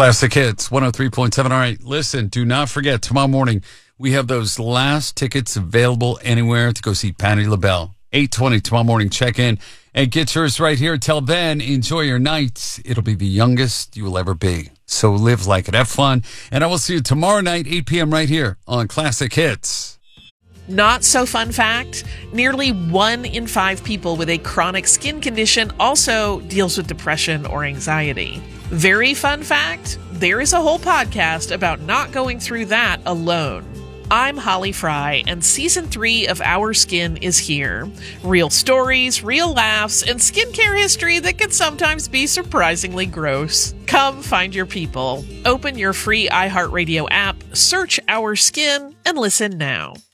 Classic Hits, 103.7. All right, listen, do not forget, tomorrow morning, we have those last tickets available anywhere to go see Patti LaBelle. 8:20 tomorrow morning. Check in and get yours right here. Till then, enjoy your night. It'll be the youngest you will ever be. So live like it. Have fun. And I will see you tomorrow night, 8 p.m. right here on Classic Hits. Not so fun fact, nearly 1 in 5 people with a chronic skin condition also deals with depression or anxiety. Very fun fact, there is a whole podcast about not going through that alone. I'm Holly Fry, and Season 3 of Our Skin is here. Real stories, real laughs, and skincare history that can sometimes be surprisingly gross. Come find your people. Open your free iHeartRadio app, search Our Skin, and listen now.